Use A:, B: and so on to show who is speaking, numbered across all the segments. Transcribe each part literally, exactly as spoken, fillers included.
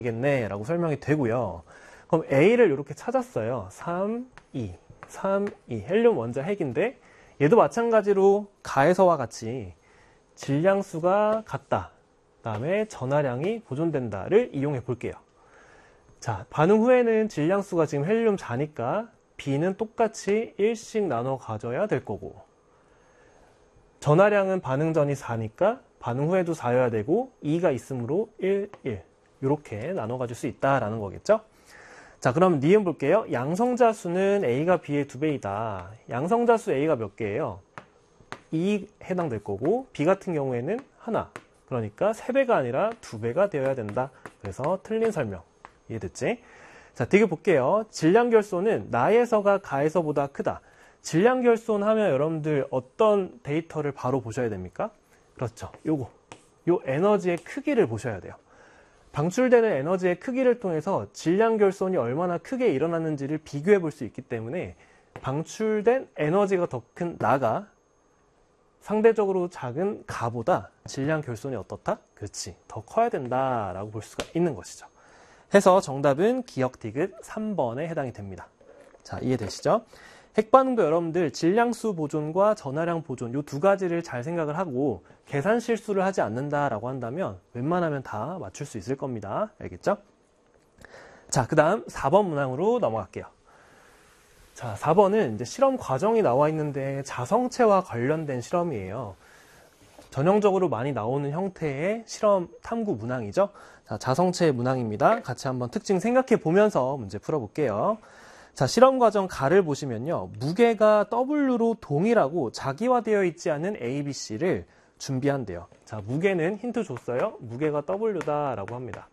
A: 되겠네 라고 설명이 되고요. 그럼 A를 이렇게 찾았어요. 삼, 이, 삼, 이. 헬륨 원자 핵인데 얘도 마찬가지로 가에서와 같이 질량수가 같다. 그 다음에 전하량이 보존된다를 이용해 볼게요. 자, 반응 후에는 질량수가 지금 헬륨 자니까 B는 똑같이 일씩 나눠 가져야 될 거고, 전하량은 반응 전이 사니까 반응 후에도 사여야 되고 이가 있으므로 일, 일 이렇게 나눠 가질 수 있다라는 거겠죠. 자, 그럼 니은 볼게요. 양성자 수는 A가 B의 두 배이다. 양성자 수 A가 몇 개예요? 이 해당될 거고 B 같은 경우에는 하나. 그러니까 세 배가 아니라 두 배가 되어야 된다. 그래서 틀린 설명. 이해됐지? 자, 디귿 볼게요. 질량결손은 나에서가 가에서보다 크다. 질량결손 하면 여러분들 어떤 데이터를 바로 보셔야 됩니까? 그렇죠. 요거. 요 에너지의 크기를 보셔야 돼요. 방출되는 에너지의 크기를 통해서 질량결손이 얼마나 크게 일어났는지를 비교해 볼 수 있기 때문에 방출된 에너지가 더 큰 나가 상대적으로 작은 가보다 질량결손이 어떻다? 그렇지. 더 커야 된다라고 볼 수가 있는 것이죠. 해서 정답은 기억 디귿 삼 번에 해당이 됩니다. 자, 이해되시죠? 핵반응도 여러분들 질량수 보존과 전하량 보존 이 두 가지를 잘 생각을 하고 계산 실수를 하지 않는다라고 한다면 웬만하면 다 맞출 수 있을 겁니다. 알겠죠? 자, 그 다음 사 번 문항으로 넘어갈게요. 자, 사 번은 이제 실험 과정이 나와 있는데 자성체와 관련된 실험이에요. 전형적으로 많이 나오는 형태의 실험 탐구 문항이죠. 자, 자성체 문항입니다. 같이 한번 특징 생각해 보면서 문제 풀어볼게요. 자, 실험 과정 가를 보시면요. 무게가 W로 동일하고 자기화되어 있지 않은 A, B, C를 준비한대요. 자, 무게는 힌트 줬어요. 무게가 W다라고 합니다.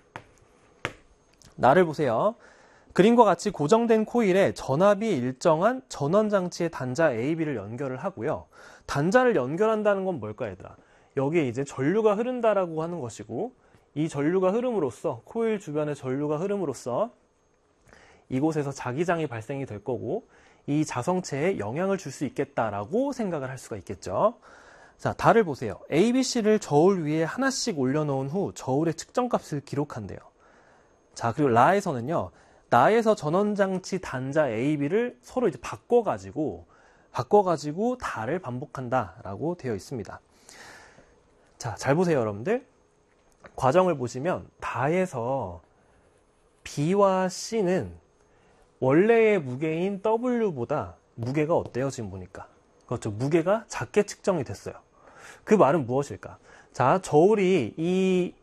A: 나를 보세요. 그림과 같이 고정된 코일에 전압이 일정한 전원장치의 단자 A, B를 연결을 하고요. 단자를 연결한다는 건 뭘까, 얘들아? 여기에 이제 전류가 흐른다라고 하는 것이고, 이 전류가 흐름으로써, 코일 주변의 전류가 흐름으로써 이곳에서 자기장이 발생이 될 거고, 이 자성체에 영향을 줄 수 있겠다라고 생각을 할 수가 있겠죠. 자, 달을 보세요. A, B, C를 저울 위에 하나씩 올려놓은 후 저울의 측정값을 기록한대요. 자, 그리고 라에서는요, 나에서 전원장치 단자 A, B를 서로 이제 바꿔가지고, 바꿔가지고 달을 반복한다라고 되어 있습니다. 자, 잘 보세요, 여러분들. 과정을 보시면 다에서 B와 C는 원래의 무게인 W보다 무게가 어때요? 지금 보니까. 그렇죠. 무게가 작게 측정이 됐어요. 그 말은 무엇일까? 자, 저울이 이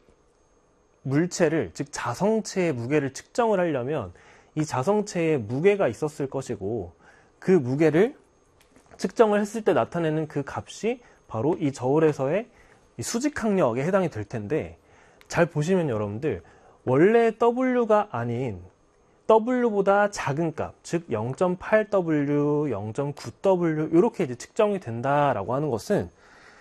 A: 물체를, 즉 자성체의 무게를 측정을 하려면 이 자성체에 무게가 있었을 것이고, 그 무게를 측정을 했을 때 나타내는 그 값이 바로 이 저울에서의 이 수직항력에 해당이 될 텐데, 잘 보시면 여러분들 원래 W가 아닌 W보다 작은 값, 즉 영 점 팔 더블유, 영 점 구 더블유 이렇게 이제 측정이 된다라고 하는 것은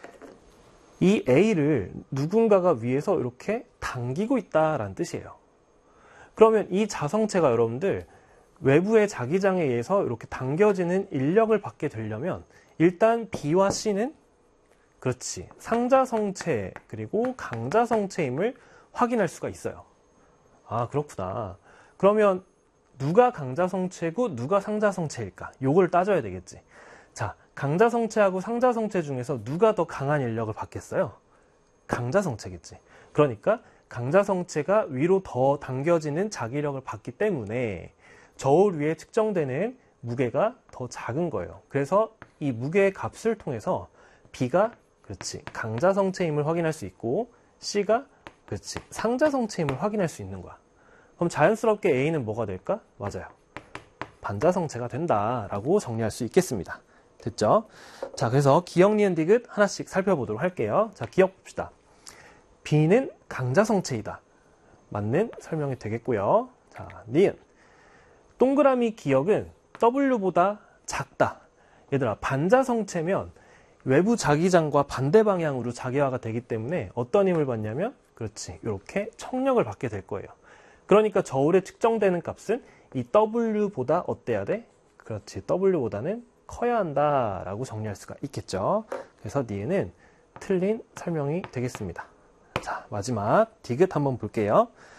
A: 이 A를 누군가가 위에서 이렇게 당기고 있다라는 뜻이에요. 그러면 이 자성체가 여러분들 외부의 자기장에 의해서 이렇게 당겨지는 인력을 받게 되려면 일단 B와 C는 그렇지, 상자성체 그리고 강자성체임을 확인할 수가 있어요. 아, 그렇구나. 그러면 누가 강자성체고 누가 상자성체일까? 요걸 따져야 되겠지. 자, 강자성체하고 상자성체 중에서 누가 더 강한 인력을 받겠어요? 강자성체겠지. 그러니까 강자성체가 위로 더 당겨지는 자기력을 받기 때문에 저울 위에 측정되는 무게가 더 작은 거예요. 그래서 이 무게의 값을 통해서 B가 그렇지 강자성체임을 확인할 수 있고 C가 그렇지 상자성체임을 확인할 수 있는 거야. 그럼 자연스럽게 A는 뭐가 될까? 맞아요. 반자성체가 된다라고 정리할 수 있겠습니다. 됐죠? 자, 그래서 기억, 니은, 디귿 하나씩 살펴보도록 할게요. 자, 기억 봅시다. B는 강자성체이다. 맞는 설명이 되겠고요. 자, 니은. 동그라미 기억은 W보다 작다. 얘들아, 반자성체면 외부 자기장과 반대 방향으로 자기화가 되기 때문에 어떤 힘을 받냐면 그렇지, 이렇게 청력을 받게 될 거예요. 그러니까 저울에 측정되는 값은 이 W보다 어때야 돼? 그렇지, W보다는 커야 한다라고 정리할 수가 있겠죠. 그래서 니은은 틀린 설명이 되겠습니다. 자, 마지막 디귿 한번 볼게요.